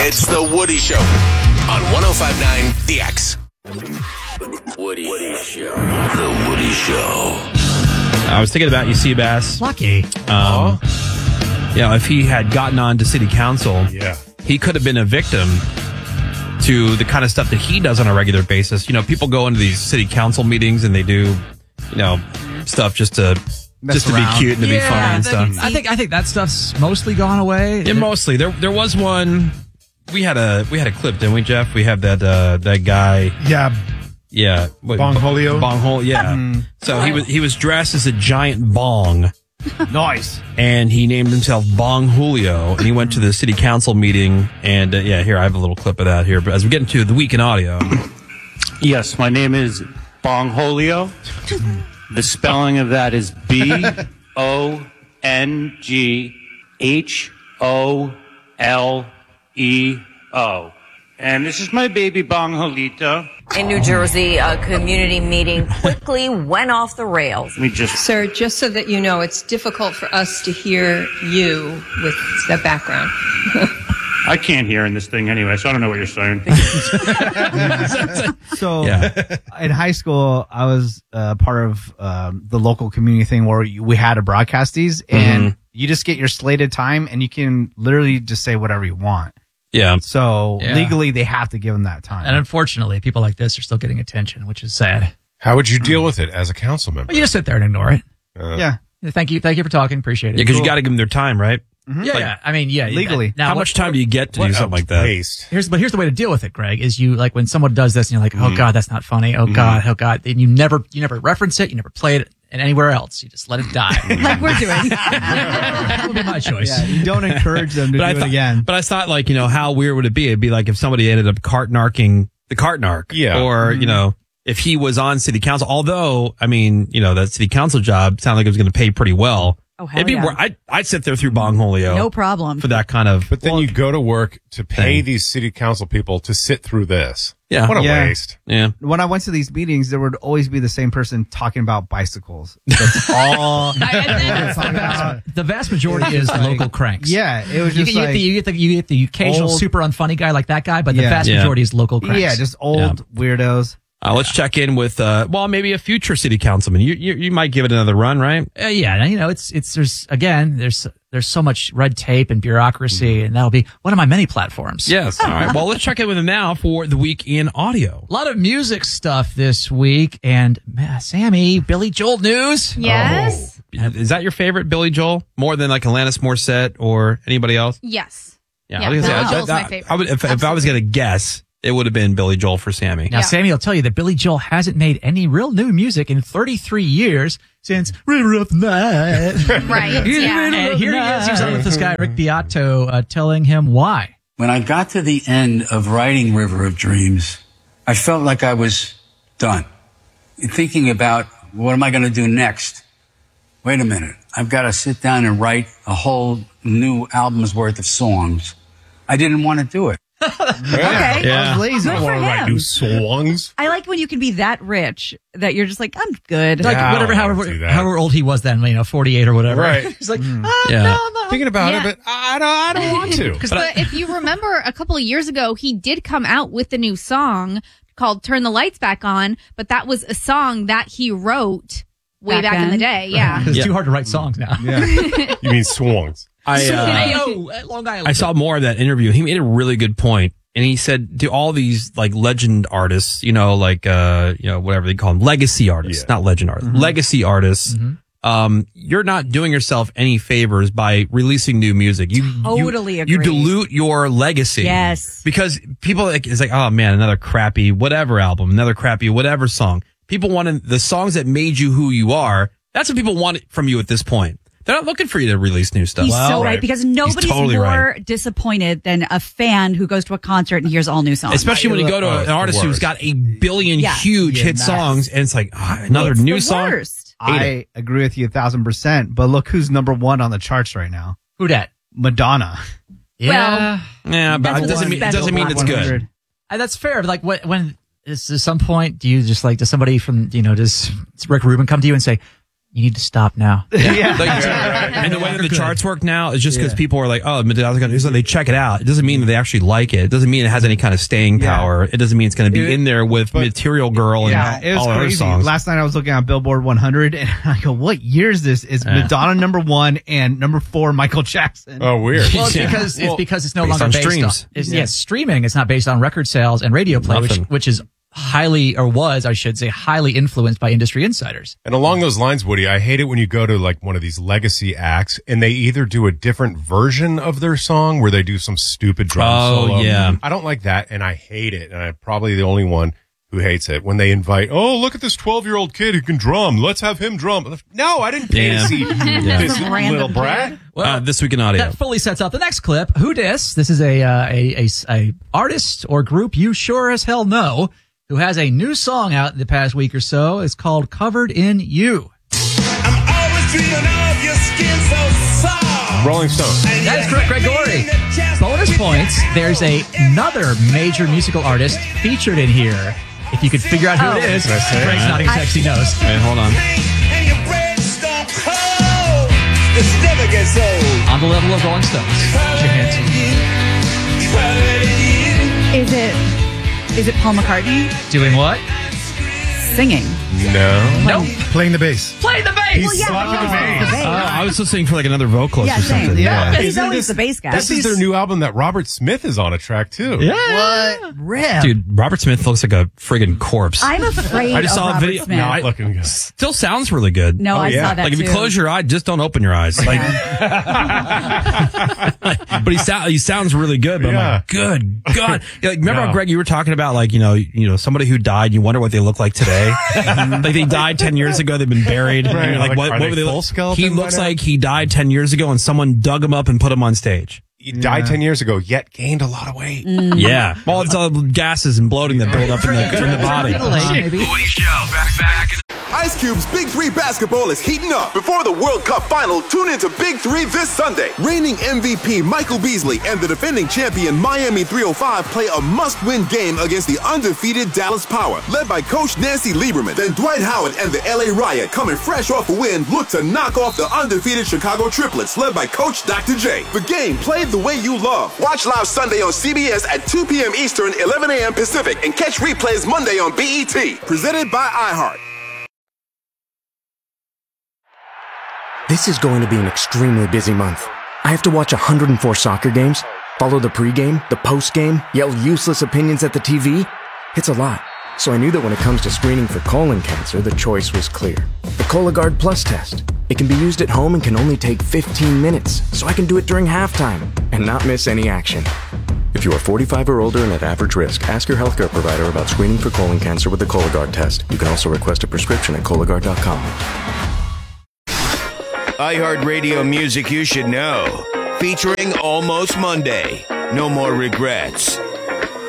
It's The Woody Show on 105.9 The X. Woody Show. The Woody Show. I was thinking about you, Seabass. Lucky. If he had gotten on to city council, he could have been a victim to the kind of stuff that he does on a regular basis. You know, people go into these city council meetings and they do, stuff just to be cute and to be funny and stuff. I think that stuff's mostly gone away. Yeah, mostly. There was one. We had a clip, didn't we, Jeff? We have that guy. Yeah. Bong Julio? Bong Julio, yeah. So he was dressed as a giant bong. Nice. And he named himself Bong Julio, and he went to the city council meeting, and here, I have a little clip of that here, but as we get into the week in audio. Yes, my name is Bong Julio. The spelling of that is BONGHOLEO. And this is my baby Bong Julito. In New Jersey, a community meeting quickly went off the rails. Sir, just so that you know, it's difficult for us to hear you with the background. I can't hear in this thing anyway, so I don't know what you're saying. So in high school, I was part of the local community thing where we had to broadcast these, and you just get your slated time, and you can literally just say whatever you want. Yeah. So legally, they have to give them that time. And unfortunately, people like this are still getting attention, which is sad. How would you deal with it as a council member? Well, you just sit there and ignore it. Yeah. Thank you for talking. Appreciate it. Yeah, because you got to give them their time, right? Yeah. I mean, legally. How much time do you get to do something like that? Here's the way to deal with it, Greg, is you, like, when someone does this and you're like, oh God, that's not funny. Oh God. And you never reference it. You never play it anywhere else. You just let it die. Like we're doing. That would be my choice. Yeah, you don't encourage them to do it again. But I thought, how weird would it be? It'd be like if somebody ended up cartnarking the cartnark. Yeah. Or, if he was on city council, although, that city council job sounded like it was going to pay pretty well. Oh, hell yeah. I'd sit there through Bong Julio. No problem. For that kind of. But then you go to work to pay these city council people to sit through this. Yeah. What a waste. Yeah. When I went to these meetings, there would always be the same person talking about bicycles. That's all. The vast majority is local cranks. Yeah, it was just you get the occasional old, super unfunny guy like that guy, but the vast majority is local cranks. Yeah, just old weirdos. Let's check in with maybe a future city councilman. You might give it another run, right? There's so much red tape and bureaucracy, and that'll be one of my many platforms. Yes. All right. Well, let's check in with him now for the week in audio. A lot of music stuff this week, and Sammy, Billy Joel news. Yes. Is that your favorite Billy Joel? More than like Alanis Morissette or anybody else? Yes. Yeah. Billy Joel's my favorite. If I was going to guess, it would have been Billy Joel for Sammy. Now, Sammy will tell you that Billy Joel hasn't made any real new music in 33 years since River of the Night. Right, yeah. And here he is. He was on with this guy, Rick Beato, telling him why. When I got to the end of writing River of Dreams, I felt like I was done. Thinking about, what am I going to do next? Wait a minute. I've got to sit down and write a whole new album's worth of songs. I didn't want to do it. Okay. Yeah. I was lazy. Good for him. New songs. I like when you can be that rich that you're just like, I'm good. Like Yeah, whatever, I don't wanna do that. however old he was then, 48 or whatever. Right. He's like, Yeah. no. Thinking about Yeah. it, but I don't want to. But if you remember a couple of years ago, he did come out with a new song called Turn the Lights Back On, but that was a song that he wrote way back in the day. Yeah. It's too hard to write songs now. You mean songs? Long Island. I saw more of that interview. He made a really good point. And he said to all these like legend artists, whatever they call them, legacy artists, not legend artists, legacy artists. You're not doing yourself any favors by releasing new music. Totally agree. You dilute your legacy. Yes. Because people, it's like, oh man, another crappy whatever album, another crappy whatever song. People want the songs that made you who you are. That's what people want from you at this point. They're not looking for you to release new stuff. He's so right, because nobody's more disappointed than a fan who goes to a concert and hears all new songs. Especially when you go to an artist who's got a billion huge hit songs, and it's like, another new song. Worst. I agree with you 1,000%. But look who's number one on the charts right now. Who dat? Madonna. Yeah. Yeah, but it doesn't mean it's good. That's fair. Like when at some point, do you just like, does somebody from, does Rick Rubin come to you and say, You need to stop now. Yeah. And the way that the charts work now is just because people are like, oh, Madonna's going to do something. They check it out. It doesn't mean that they actually like it. It doesn't mean it has any kind of staying power. It doesn't mean it's going to be in there with Material Girl and it was all crazy. her songs. Last night I was looking at Billboard 100 and I go, what year is this? Is Madonna number 1 and number 4 Michael Jackson? Oh, weird. Well, it's because it's no based longer on based streams. on it's streaming. It's not based on record sales and radio play, which is highly, or was, I should say, highly influenced by industry insiders. And along those lines, Woody, I hate it when you go to like one of these legacy acts and they either do a different version of their song where they do some stupid drum solo. Yeah. I don't like that, and I hate it. And I'm probably the only one who hates it when they invite, oh, look at this 12-year-old kid who can drum. Let's have him drum. No, I didn't pay to see this little brat. Well, This Week in Audio. That fully sets up the next clip. Who dis? This is a artist or group you sure as hell know who has a new song out in the past week or so. It's called Covered in You. I'm always dreaming of your skin so soft. Rolling Stones. That is correct, Gregory. Bonus points. There's another major musical artist featured in here. If you could figure out who it is. Greg's nodding sexy nose. Hey, hold on. And your bread's don't cold. This never gets old. On the level of Rolling Stones. Put your hands Is it Paul McCartney? Doing what? Singing. No. Nope. Playing the bass. Play the bass. He's slapping the bass. I was listening for like another vocalist or same. something. Yeah. He's Isn't always the bass guy. This is their new album that Robert Smith is on a track too. Yeah. What? Rip. Dude, Robert Smith looks like a friggin' corpse. I'm afraid I just of saw a Robert video. Smith. Not looking good. Still sounds really good. No, I saw that Like if you too. close your eye, just don't open your eyes. Like, but he sounds really good. But I'm like, good God! Yeah, like, remember how, Greg, you were talking about like you know somebody who died. You wonder what they look like today. Like they died 10 years ago. They've been buried. Right. And you're like, Like, what are were they they? full skeleton He by looks now? like he died 10 years ago, and someone dug him up and put him on stage. He died 10 years ago, yet gained a lot of weight. Yeah, well, it's all gases and bloating that build up in the body. Woody Show. Back. Ice Cube's Big 3 basketball is heating up. Before the World Cup final, tune into Big 3 this Sunday. Reigning MVP Michael Beasley and the defending champion Miami 305 play a must-win game against the undefeated Dallas Power, led by Coach Nancy Lieberman. Then Dwight Howard and the LA Riot, coming fresh off a win, look to knock off the undefeated Chicago Triplets, led by Coach Dr. J. The game played the way you love. Watch live Sunday on CBS at 2 p.m. Eastern, 11 a.m. Pacific, and catch replays Monday on BET. Presented by iHeart. This is going to be an extremely busy month. I have to watch 104 soccer games, follow the pregame, the postgame, yell useless opinions at the TV. It's a lot. So I knew that when it comes to screening for colon cancer, the choice was clear. The Cologuard Plus test. It can be used at home and can only take 15 minutes, so I can do it during halftime and not miss any action. If you are 45 or older and at average risk, ask your healthcare provider about screening for colon cancer with the Cologuard test. You can also request a prescription at Cologuard.com. iHeartRadio music you should know. Featuring Almost Monday. No More Regrets.